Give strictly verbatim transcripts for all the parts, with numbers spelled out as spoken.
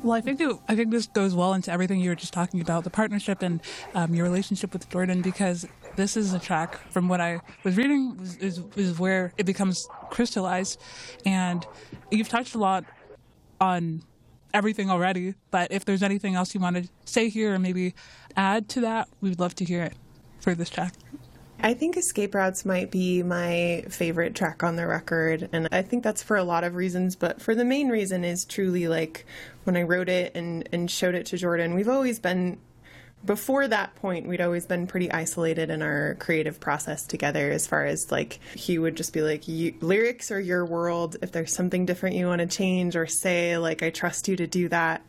Well, I think it, I think this goes well into everything you were just talking about, the partnership and um, your relationship with Jordan, because this is a track, from what I was reading, is, is, is where it becomes crystallized. And you've touched a lot on everything already, but if there's anything else you want to say here or maybe add to that, we'd love to hear it for this track. I think Escape Routes might be my favorite track on the record, and I think that's for a lot of reasons, but for the main reason is truly like when I wrote it and, and showed it to Jordan, we've always been, before that point, we'd always been pretty isolated in our creative process together, as far as like, he would just be like, you, lyrics are your world. If there's something different you want to change or say, like, I trust you to do that.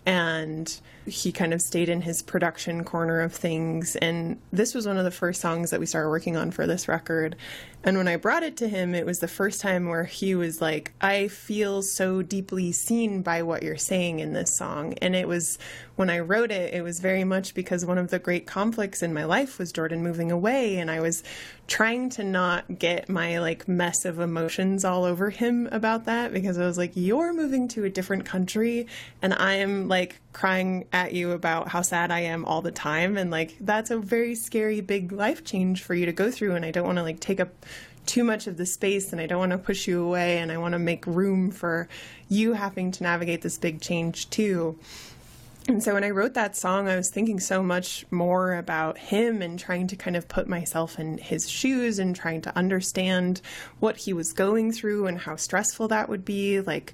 And he kind of stayed in his production corner of things. And this was one of the first songs that we started working on for this record. And when I brought it to him, it was the first time where he was like, I feel so deeply seen by what you're saying in this song. And it was, when I wrote it, it was very much because one of the great conflicts in my life was Jordan moving away. And I was trying to not get my like mess of emotions all over him about that, because I was like, you're moving to a different country and I am like crying at you about how sad I am all the time. And like, that's a very scary, big life change for you to go through. And I don't want to like take up too much of the space, and I don't want to push you away. And I want to make room for you having to navigate this big change too. And so when I wrote that song, I was thinking so much more about him and trying to kind of put myself in his shoes and trying to understand what he was going through and how stressful that would be. Like,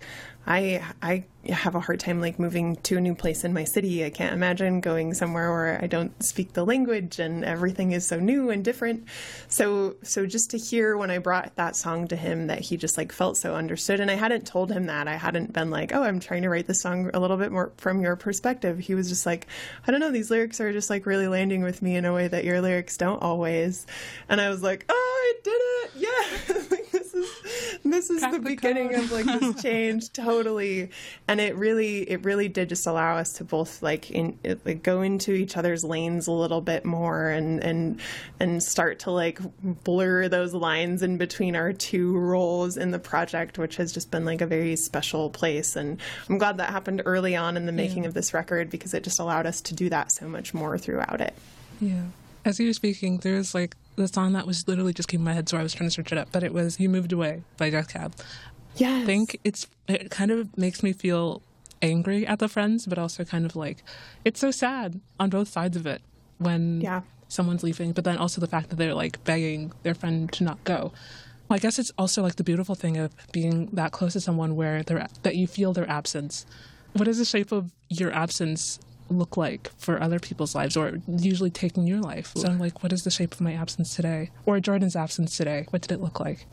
I I have a hard time like moving to a new place in my city. I can't imagine going somewhere where I don't speak the language and everything is so new and different. So so just to hear when I brought that song to him that he just like felt so understood. And I hadn't told him that. I hadn't been like, oh, I'm trying to write this song a little bit more from your perspective. He was just like, I don't know, these lyrics are just like really landing with me in a way that your lyrics don't always. And I was like, oh, I did it. Yeah. Like, this is this is the beginning of like this change. Totally. And it really, it really did just allow us to both like, in, like go into each other's lanes a little bit more and, and, and start to like blur those lines in between our two roles in the project, which has just been like a very special place. And I'm glad that happened early on in the making yeah. of this record, because it just allowed us to do that so much more throughout it. Yeah. As you were speaking, there's like the song that was literally just came in my head, so I was trying to search it up, but it was You Moved Away by Death Cab. Yes. I think it's, it kind of makes me feel angry at the Friends, but also kind of like, it's so sad on both sides of it when yeah. someone's leaving, but then also the fact that they're like begging their friend to not go. Well, I guess it's also like the beautiful thing of being that close to someone where they're, that you feel their absence. What does the shape of your absence look like for other people's lives, or usually taking your life? So I'm like, what is the shape of my absence today? Or Jordan's absence today? What did it look like?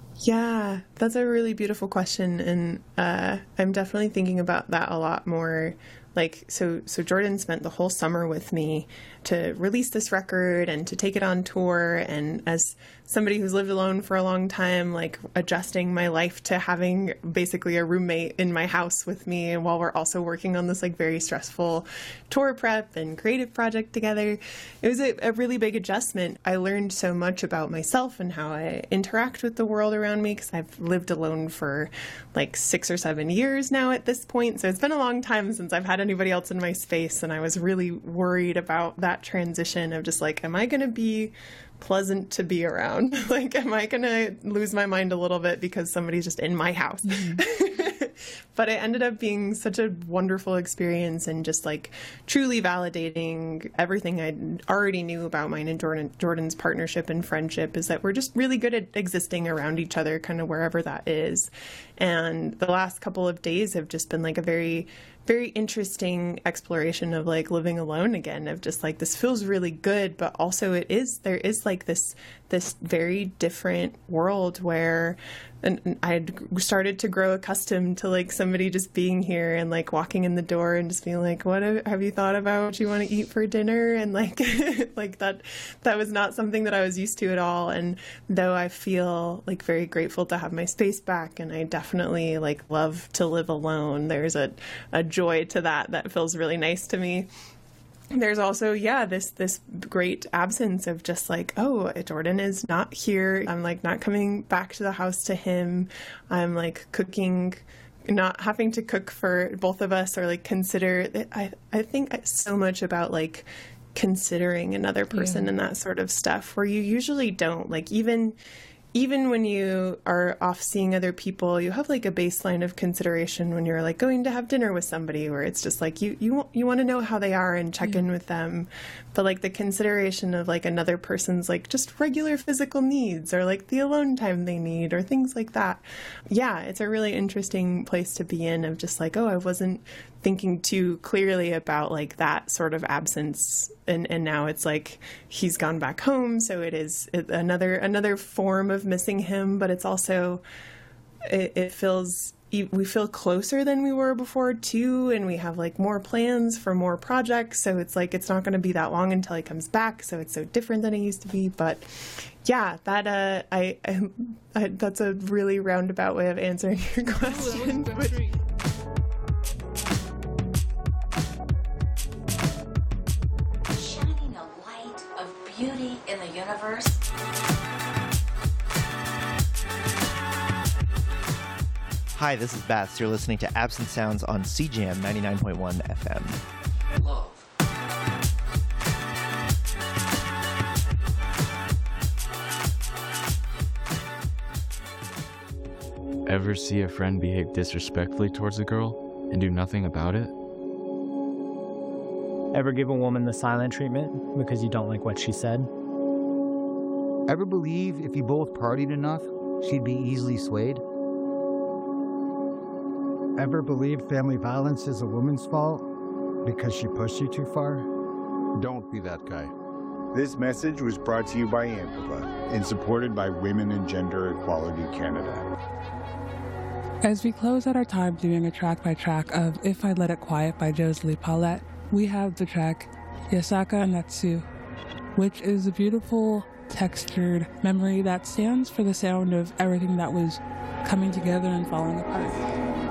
Yeah, that's a really beautiful question. And uh, I'm definitely thinking about that a lot more. Like, so, so Jordan spent the whole summer with me to release this record and to take it on tour. And as somebody who's lived alone for a long time, like adjusting my life to having basically a roommate in my house with me while we're also working on this like very stressful tour prep and creative project together. It was a, a really big adjustment. I learned so much about myself and how I interact with the world around me, because I've lived alone for like six or seven years now at this point. So it's been a long time since I've had anybody else in my space. And I was really worried about that transition of just like, am I going to be pleasant to be around? Like, am I going to lose my mind a little bit because somebody's just in my house? Mm-hmm. But it ended up being such a wonderful experience and just like truly validating everything I already knew about mine and Jordan, Jordan's partnership and friendship, is that we're just really good at existing around each other, kind of wherever that is. And the last couple of days have just been like a very very interesting exploration of like living alone again, of just like, this feels really good, but also it is, there is like this, this very different world where, and I had started to grow accustomed to like somebody just being here and like walking in the door and just being like, what have, have you thought about what you want to eat for dinner? And like, like that, that was not something that I was used to at all. And though I feel like very grateful to have my space back, and I definitely like love to live alone, there's a, a joy to that that feels really nice to me. There's also, yeah, this this great absence of just like, oh, Jordan is not here. I'm like not coming back to the house to him. I'm like cooking not having to cook for both of us or like consider, I, I think so much about like considering another person yeah. and that sort of stuff where you usually don't. Like even even when you are off seeing other people, you have like a baseline of consideration when you're like going to have dinner with somebody where it's just like you you you want to know how they are and check yeah. in with them. But like the consideration of like another person's like just regular physical needs or like the alone time they need or things like that. Yeah, it's a really interesting place to be in of just like, oh, I wasn't thinking too clearly about like that sort of absence. And, and now it's like he's gone back home. So it is another another form of missing him. But it's also, it, it feels, we feel closer than we were before too. And we have like more plans for more projects. So it's like, it's not going to be that long until he comes back. So it's so different than it used to be. But yeah, that, uh, I, I, I that's a really roundabout way of answering your question. But, beauty in the universe. Hi, this is Bats. You're listening to Absent Sounds on C J M ninety-nine point one F M. Love. Ever see a friend behave disrespectfully towards a girl and do nothing about it? Ever give a woman the silent treatment because you don't like what she said? Ever believe if you both partied enough, she'd be easily swayed? Ever believe family violence is a woman's fault because she pushed you too far? Don't be that guy. This message was brought to you by Amplify and supported by Women and Gender Equality Canada. As we close out our time doing a track-by-track of If I Let It Quiet by Joselie Paulette, we have the track Yasaka Natsu, which is a beautiful, textured memory that stands for the sound of everything that was coming together and falling apart.